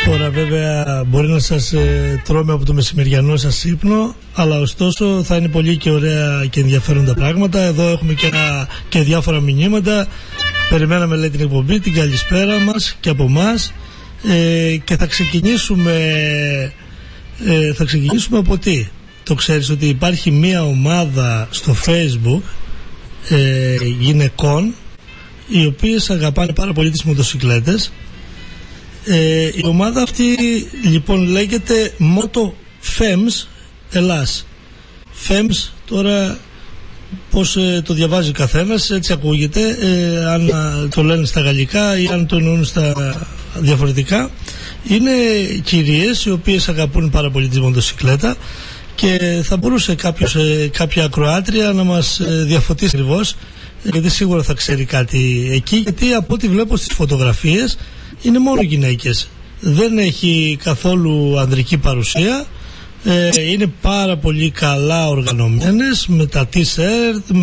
Τώρα βέβαια μπορεί να σας τρώμε από το μεσημεριανό σας ύπνο, αλλά ωστόσο θα είναι πολύ και ωραία και ενδιαφέροντα πράγματα. Εδώ έχουμε και διάφορα μηνύματα. Περιμέναμε, λέει, την εκπομπή, την καλησπέρα μας και από εμάς, και θα ξεκινήσουμε από τι? Το ξέρεις ότι υπάρχει μια ομάδα στο Facebook γυναικών οι οποίες αγαπάνε πάρα πολύ τις μοτοσυκλέτες. Η ομάδα αυτή λοιπόν λέγεται Moto Femmes Ελλάς. Femmes, τώρα πώς το διαβάζει ο καθένας, έτσι ακούγεται, αν το λένε στα γαλλικά ή αν το εννοούν στα διαφορετικά. Είναι κυρίες οι οποίες αγαπούν πάρα πολύ τη μοτοσυκλέτα, και θα μπορούσε κάποια ακροάτρια να μας διαφωτίσει ακριβώς, γιατί σίγουρα θα ξέρει κάτι εκεί, γιατί από ό,τι βλέπω στις φωτογραφίες είναι μόνο γυναίκες, δεν έχει καθόλου ανδρική παρουσία. Είναι πάρα πολύ καλά οργανωμένες, με τα t-shirt,